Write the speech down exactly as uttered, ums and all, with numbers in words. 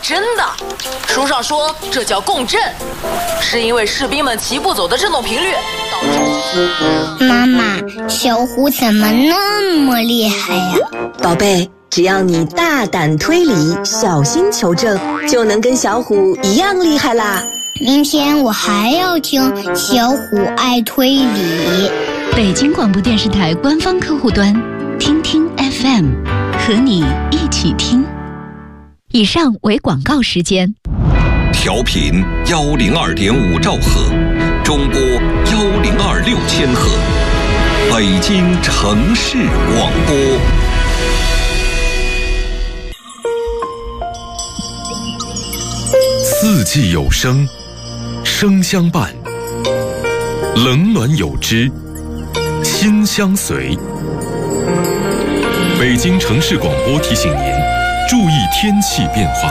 真的，书上说这叫共振，是因为士兵们齐步走的振动频率导致。 妈妈，小虎怎么那么厉害呀？ 宝贝，只要你大胆推理，小心求证，就能跟小虎一样厉害啦。 明天我还要听小虎爱推理。 北京广播电视台官方客户端，听听 F M， 和你一起听。以上为广告时间。 调频幺零二点五兆赫，中波幺零二六千赫，北京城市广播。 四季有声，声相伴；冷暖有之，心相随。北京城市广播提醒您，注意天气变化。